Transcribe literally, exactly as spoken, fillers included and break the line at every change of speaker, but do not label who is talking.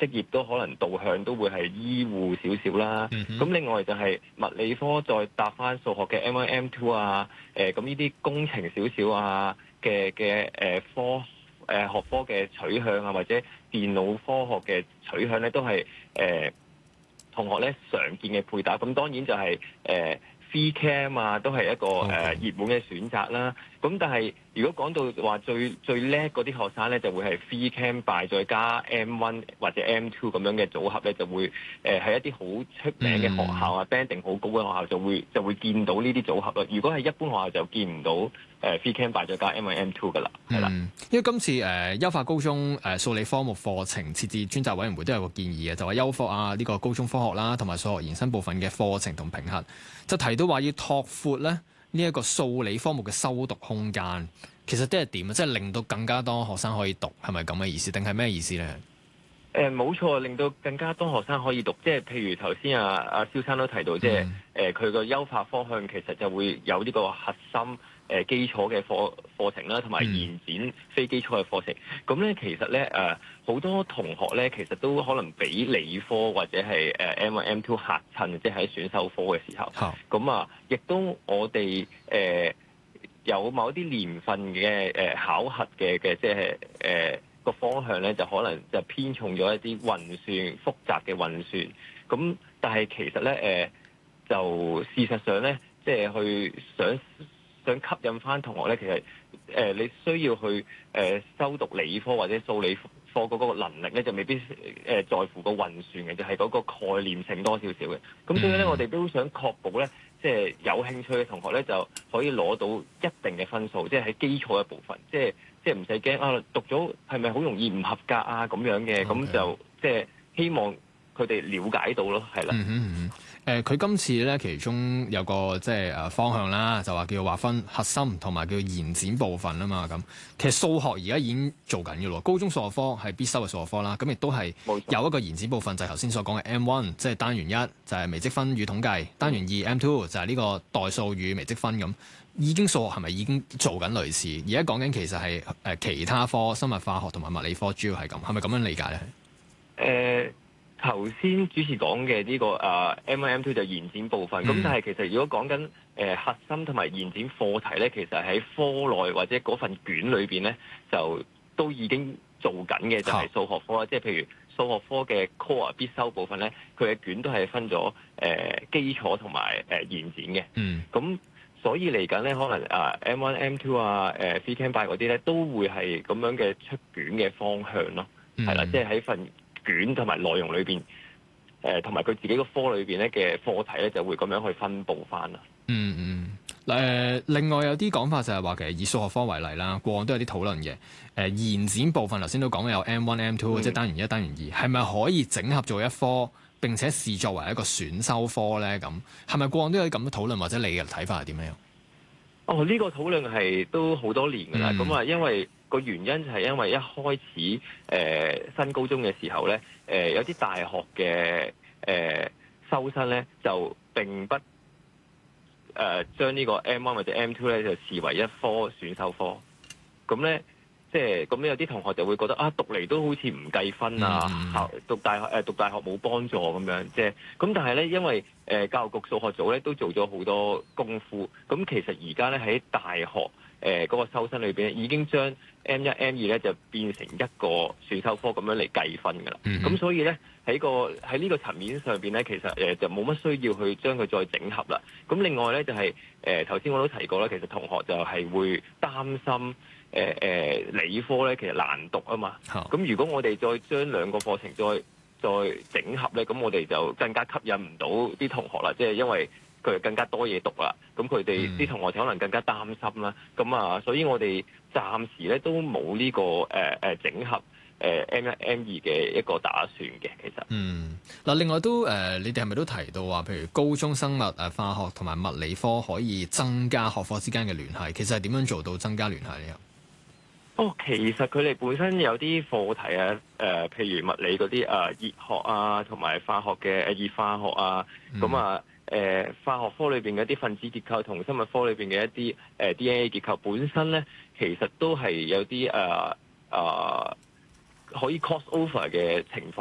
職業都可能導向都會係醫護少少啦。咁、嗯、另外就係物理科再搭翻數學嘅 M one M two 啊，誒咁呢啲工程少少啊嘅嘅誒科誒、呃、學科嘅取向啊，或者電腦科學嘅取向咧，都係誒、呃、同學咧常見嘅配搭。咁當然就係、是、誒。呃 Phy Chem 啊，都係一個誒
Okay.
熱門嘅選擇啦。咁但係如果講到話最最叻嗰啲學生咧，就會係 Phy Chem by 再加 M one 或者 M two 咁樣嘅組合咧，就會誒喺、呃、一啲好出名嘅學校啊、mm. ，banding 好高嘅學校就會就會見到呢啲組合咯。如果係一般學校就見唔到誒 Phy Chem by 再加 M one M two 噶啦，係啦、
嗯。因為今次誒、呃、優化高中誒、呃、數理科目課程設置專責委員會都有個建議嘅，就話優化啊呢、這個高中科學啦，同埋數學延伸部分嘅課程同評核，就提到話要拓闊咧呢一個數理科目嘅修讀空間。其實都係點啊？即係令到更加多學生可以讀，係咪咁嘅意思？定係咩意思咧？
誒冇錯，令到更加多學生可以讀。即係譬如頭先啊阿蕭生都提到，即係誒佢個優化方向其實就會有呢個核心誒、呃、基礎嘅課課程啦，同埋延展非基礎嘅課程。咁咧、嗯、其實咧誒好多同學咧其實都可能俾理科或者係誒 M one M two 嚇親，即係喺選修科嘅時候。咁好啊，亦都我哋誒。呃有某一啲年份嘅誒、呃、考核嘅嘅，即係誒個方向咧，就可能就偏重咗一啲運算複雜嘅運算。咁但係其實咧誒、呃，就事實上咧，即係去想想吸引翻同學咧，其實誒、呃、你需要去誒、呃、修讀理科或者數理科嗰個能力咧，就未必誒、呃、在乎個運算嘅，就係、是、嗰個概念性多少少嘅。咁所以咧，我哋都想確保咧。即係有興趣嘅同學咧，就可以攞到一定嘅分數，即係喺基礎嘅部分，即係即係唔使驚啊！讀咗係咪好容易唔合格啊？咁樣嘅，咁 Okay. 就即係希望佢哋了解到咯，係啦。
嗯哼嗯哼誒，佢、呃、今次咧，其中有個即係誒方向啦，就話叫劃分核心同埋叫延展部分啊嘛。咁其實數學而家已經做緊嘅咯，高中數學科係必修嘅數學科啦。咁亦都係有一個延展部分，就係頭先所講嘅 M one，即係單元一就係微積分與統計，單元二 M two 就係呢個代數與微積分咁。已經數學係咪已經做緊類似？而家講緊其實係誒其他科，生物化學同埋物理科主要係咁，係咪咁樣理解咧？誒、
呃。頭先主持講嘅呢個誒 M one M two 就延展部分，咁、嗯、但係其實如果講緊誒核心同埋延展課題咧，其實喺科內或者嗰份卷裏邊咧，就都已經做緊嘅，就係數學科啦。即係譬如數學科嘅 core 必修部分咧，佢嘅卷都係分咗誒、呃、基礎同埋誒延展嘅。嗯，咁所以嚟緊咧，可能啊 M one M two 啊誒 Phy Chem Bio 嗰啲咧，都會係咁樣嘅出卷嘅方向咯。係啦、嗯，即係喺份卷同埋內容裏邊，誒同埋佢自己個科裏邊咧嘅課題咧，就會咁樣去分佈翻啦。
嗯嗯，誒、呃、另外有啲講法就係話，其實以數學科為例啦，過往都有啲討論嘅。誒、呃、延展部分頭先都講有 M one M two，、嗯、即係單元一、單元二，係咪可以整合做一科，並且視作為一個選修科咧？咁係咪過往都有啲咁嘅討論，或者你嘅睇法係點樣？
哦，呢、這個討論係都好多年㗎啦。咁啊、嗯，因為個原因就係因為一開始誒、呃、新高中嘅時候咧，誒、呃、有啲大學嘅誒、呃、收生咧就並不誒、呃、將呢個 M one 或者 M two 咧就視為一科選修科。咁咧即係咁有啲同學就會覺得啊，讀嚟都好似唔計分啊，考、嗯、讀大學誒、呃、讀大學冇幫助咁樣，即係咁。但係咧，因為誒、呃、教育局數學組咧都做咗好多功夫，咁其實而家咧喺大學誒嗰、呃那個收生裏邊已經將 M 一 M 二咧就變成一個選修科咁樣嚟計分㗎啦。咁、嗯、所以咧喺個喺呢個層面上邊咧，其實誒、呃、就冇乜需要去將佢再整合啦。咁另外咧就係誒頭先我都提過啦，其實同學就係會擔心。誒誒、呃、理科咧其實難讀啊嘛，咁、oh. 如果我哋再將兩個課程再再整合咧，咁我哋就更加吸引唔到啲同學啦，即係因為佢哋更加多嘢讀啦，咁佢哋啲同學就可能更加擔心啦，咁啊，所以我哋暫時咧都冇呢、這個誒誒、呃、整合誒、呃、M 一 M 二嘅一個打算嘅，其實。嗯，
嗱，另外都誒、呃，你哋係咪都提到話，譬如高中生物誒化學同埋物理科可以增加學科之間嘅聯繫，其實係點樣做到增加聯繫呢？
哦，其實佢哋本身有啲課題啊，誒、呃，譬如物理嗰啲誒熱學啊，同埋化學嘅誒熱化學啊，咁、嗯、啊，誒、呃、化學科裏邊嘅一啲分子結構同生物科裏邊嘅一啲誒、呃、D N A 結構本身咧，其實都係有啲誒誒可以 cross over 嘅情況。